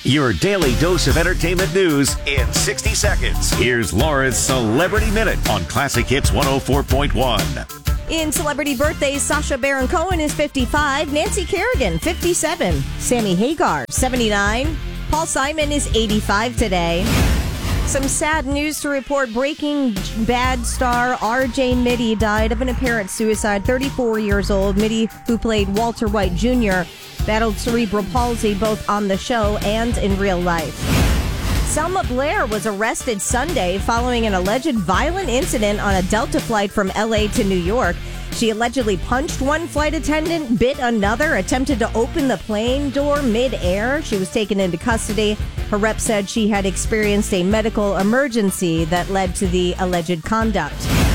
Your daily dose of entertainment news in 60 seconds. Here's Laura's Celebrity Minute on Classic Hits 104.1. In celebrity birthdays, Sacha Baron Cohen is 55, Nancy Kerrigan, 57, Sammy Hagar, 79, Paul Simon is 85 today. Some sad news to report. Breaking Bad star R.J. Mitty died of an apparent suicide. 34 years old. Mitty, who played Walter White Jr., battled cerebral palsy both on the show and in real life. Selma Blair was arrested Sunday following an alleged violent incident on a Delta flight from L.A. to New York. She allegedly punched one flight attendant, bit another, attempted to open the plane door mid-air. She was taken into custody. Her rep said she had experienced a medical emergency that led to the alleged conduct.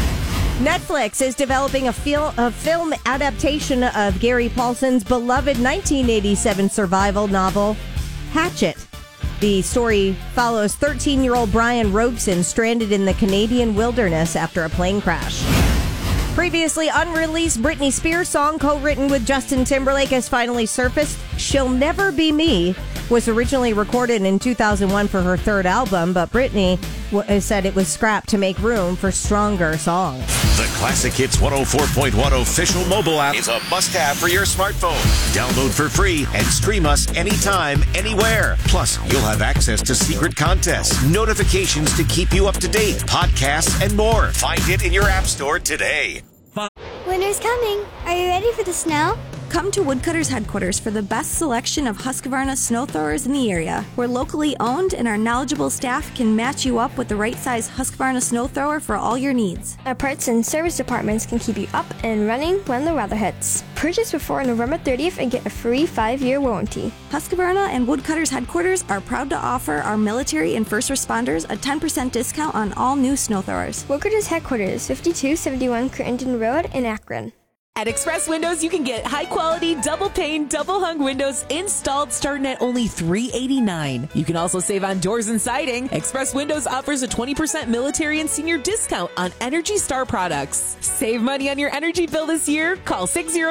Netflix is developing a film adaptation of Gary Paulson's beloved 1987 survival novel, Hatchet. The story follows 13-year-old Brian Robeson stranded in the Canadian wilderness after a plane crash. Previously unreleased Britney Spears song co-written with Justin Timberlake has finally surfaced. She'll Never Be Me was originally recorded in 2001 for her third album, but Britney said it was scrapped to make room for stronger songs. The Classic Hits 104.1 official mobile app is a must-have for your smartphone. Download for free and stream us anytime, anywhere. Plus, you'll have access to secret contests, notifications to keep you up to date, podcasts, and more. Find it in your app store today. Winter's coming. Are you ready for the snow? Come to Woodcutters headquarters for the best selection of Husqvarna snow throwers in the area. We're locally owned and our knowledgeable staff can match you up with the right size Husqvarna snow thrower for all your needs. Our parts and service departments can keep you up and running when the weather hits. Purchase before November 30th and get a free 5-year warranty. Husqvarna and Woodcutters headquarters are proud to offer our military and first responders a 10% discount on all new snow throwers. Woodcutters headquarters, 5271 Crittenden Road in Akron. At Express Windows, you can get high-quality, double-pane, double-hung windows installed starting at only $389. You can also save on doors and siding. Express Windows offers a 20% military and senior discount on Energy Star products. Save money on your energy bill this year. Call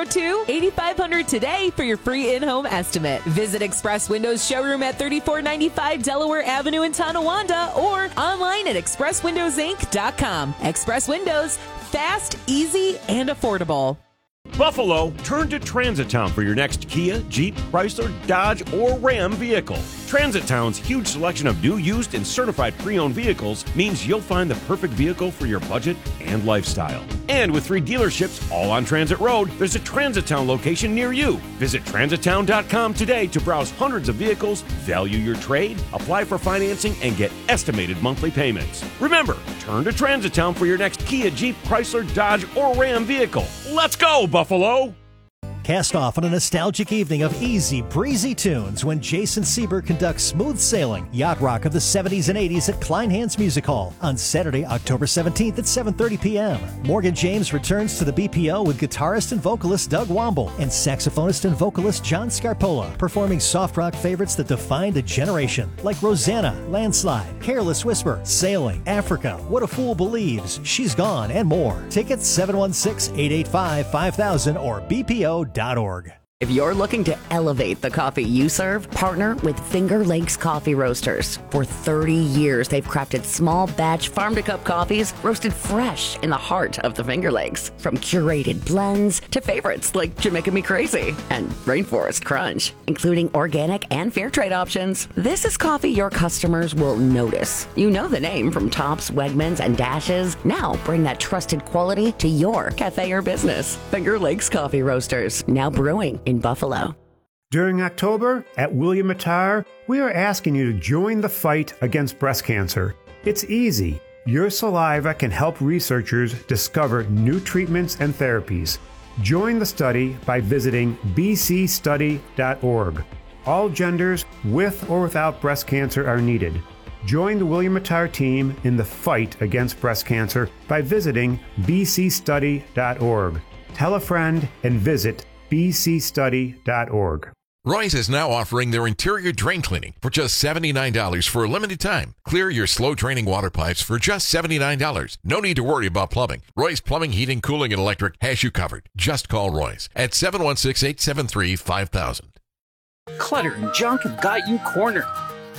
602-8500 today for your free in-home estimate. Visit Express Windows showroom at 3495 Delaware Avenue in Tonawanda or online at expresswindowsinc.com. Express Windows, fast, easy, and affordable. Buffalo, turn to Transit Town for your next Kia, Jeep, Chrysler, Dodge, or Ram vehicle. Transit Town's huge selection of new, used, and certified pre-owned vehicles means you'll find the perfect vehicle for your budget and lifestyle. And with 3 dealerships all on Transit Road, there's a Transit Town location near you. Visit transittown.com today to browse hundreds of vehicles, value your trade, apply for financing, and get estimated monthly payments. Remember, turn to Transit Town for your next Kia, Jeep, Chrysler, Dodge, or Ram vehicle. Let's go, Buffalo! Cast off on a nostalgic evening of easy, breezy tunes when Jason Sieber conducts Smooth Sailing, Yacht Rock of the 70s and 80s at Kleinhans Music Hall on Saturday, October 17th at 7:30 p.m. Morgan James returns to the BPO with guitarist and vocalist Doug Womble and saxophonist and vocalist John Scarpola, performing soft rock favorites that defined a generation, like Rosanna, Landslide, Careless Whisper, Sailing, Africa, What a Fool Believes, She's Gone, and more. Tickets 716-885-5000 or BPO.org. If you're looking to elevate the coffee you serve, partner with Finger Lakes Coffee Roasters. For 30 years, they've crafted small batch farm-to-cup coffees roasted fresh in the heart of the Finger Lakes. From curated blends to favorites like Jamaica Me Crazy and Rainforest Crunch, including organic and fair trade options. This is coffee your customers will notice. You know the name from Tops, Wegmans, and Dashes. Now bring that trusted quality to your cafe or business. Finger Lakes Coffee Roasters, now brewing in Buffalo. During October at William Mattar, we are asking you to join the fight against breast cancer. It's easy. Your saliva can help researchers discover new treatments and therapies. Join the study by visiting bcstudy.org. All genders with or without breast cancer are needed. Join the William Mattar team in the fight against breast cancer by visiting bcstudy.org. Tell a friend and visit bcstudy.org. Roy's is now offering their interior drain cleaning for just $79 for a limited time. Clear your slow draining water pipes for just $79. No need to worry about plumbing. Roy's Plumbing, Heating, Cooling, and Electric has you covered. Just call Roy's at 716-873-5000. Clutter and junk have got you cornered.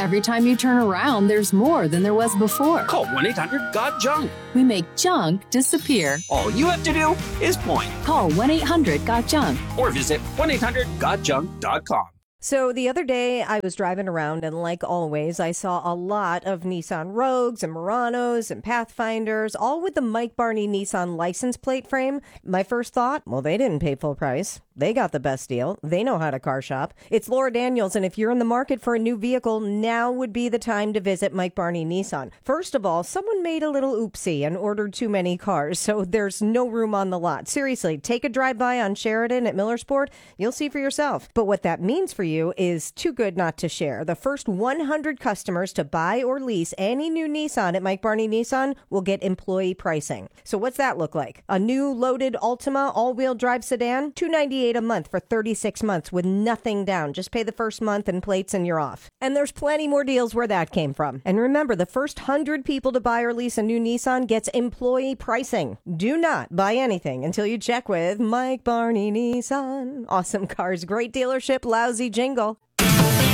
Every time you turn around, there's more than there was before. Call 1-800-GOT-JUNK. We make junk disappear. All you have to do is point. Call 1-800-GOT-JUNK. Or visit 1-800-GOT-JUNK.com. So the other day I was driving around and like always, I saw a lot of Nissan Rogues and Muranos and Pathfinders, all with the Mike Barney Nissan license plate frame. My first thought, well, they didn't pay full price. They got the best deal. They know how to car shop. It's Laura Daniels, and if you're in the market for a new vehicle, now would be the time to visit Mike Barney Nissan. First of all, someone made a little oopsie and ordered too many cars, so there's no room on the lot. Seriously, take a drive-by on Sheridan at Millersport. You'll see for yourself. But what that means for you is too good not to share. The first 100 customers to buy or lease any new Nissan at Mike Barney Nissan will get employee pricing. So what's that look like? A new loaded Altima all-wheel drive sedan, $298 a month for 36 months with nothing down. Just pay the first month and plates and you're off. And there's plenty more deals where that came from. And remember, the first 100 people to buy or lease a new Nissan gets employee pricing. Do not buy anything until you check with Mike Barney Nissan. Awesome cars, great dealership, lousy jingle.